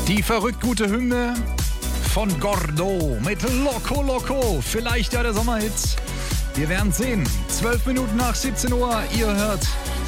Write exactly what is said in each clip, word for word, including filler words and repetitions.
Die verrückt gute Hymne von Gordo mit Loco Loco. Vielleicht ja der Sommerhit. Wir werden sehen. Zwölf Minuten nach siebzehn Uhr. Ihr hört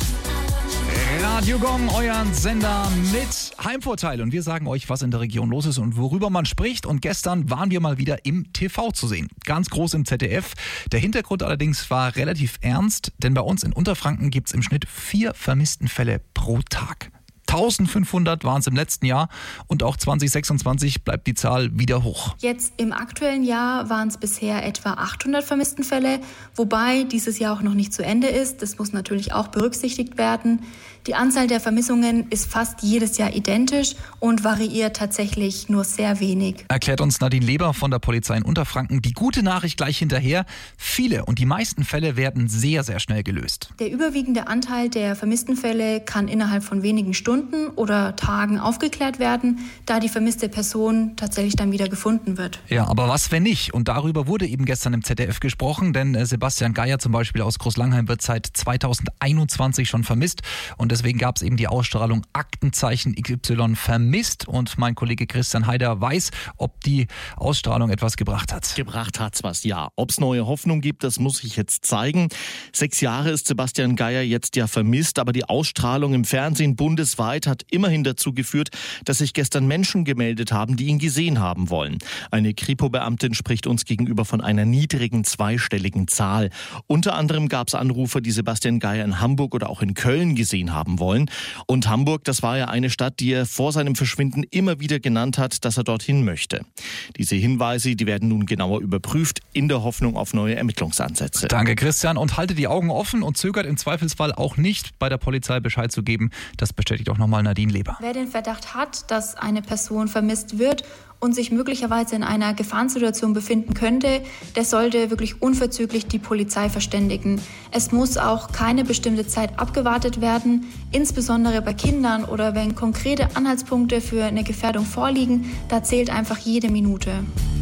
Radio Gong, euren Sender mit Heimvorteil. Und wir sagen euch, was in der Region los ist und worüber man spricht. Und gestern waren wir mal wieder im T V zu sehen. Ganz groß im Z D F. Der Hintergrund allerdings war relativ ernst, denn bei uns in Unterfranken gibt es im Schnitt vier Vermisstenfälle pro Tag. eintausendfünfhundert waren es im letzten Jahr und auch zwanzig sechsundzwanzig bleibt die Zahl wieder hoch. Jetzt im aktuellen Jahr waren es bisher etwa achthundert Vermisstenfälle, wobei dieses Jahr auch noch nicht zu Ende ist. Das muss natürlich auch berücksichtigt werden. Die Anzahl der Vermissungen ist fast jedes Jahr identisch und variiert tatsächlich nur sehr wenig. Erklärt uns Nadine Leber von der Polizei in Unterfranken. Die gute Nachricht gleich hinterher: Viele und die meisten Fälle werden sehr, sehr schnell gelöst. Der überwiegende Anteil der Vermisstenfälle kann innerhalb von wenigen Stunden oder Tagen aufgeklärt werden, da die vermisste Person tatsächlich dann wieder gefunden wird. Ja, aber was, wenn nicht? Und darüber wurde eben gestern im Z D F gesprochen, denn Sebastian Geier zum Beispiel aus Großlangheim wird seit zweitausendeinundzwanzig schon vermisst und deswegen gab es eben die Ausstrahlung Aktenzeichen X Y vermisst und mein Kollege Christian Heider weiß, ob die Ausstrahlung etwas gebracht hat. Gebracht hat's was, ja. Ob's neue Hoffnung gibt, das muss sich jetzt zeigen. Sechs Jahre ist Sebastian Geier jetzt ja vermisst, aber die Ausstrahlung im Fernsehen bundesweit hat immerhin dazu geführt, dass sich gestern Menschen gemeldet haben, die ihn gesehen haben wollen. Eine Kripo-Beamtin spricht uns gegenüber von einer niedrigen zweistelligen Zahl. Unter anderem gab's Anrufer, die Sebastian Geier in Hamburg oder auch in Köln gesehen haben wollen. Und Hamburg, das war ja eine Stadt, die er vor seinem Verschwinden immer wieder genannt hat, dass er dorthin möchte. Diese Hinweise, die werden nun genauer überprüft, in der Hoffnung auf neue Ermittlungsansätze. Danke, Christian. Und haltet die Augen offen und zögert im Zweifelsfall auch nicht, bei der Polizei Bescheid zu geben. Das bestätigt auch nochmal Nadine Leber. Wer den Verdacht hat, dass eine Person vermisst wird und sich möglicherweise in einer Gefahrensituation befinden könnte, der sollte wirklich unverzüglich die Polizei verständigen. Es muss auch keine bestimmte Zeit abgewartet werden, insbesondere bei Kindern oder wenn konkrete Anhaltspunkte für eine Gefährdung vorliegen, da zählt einfach jede Minute.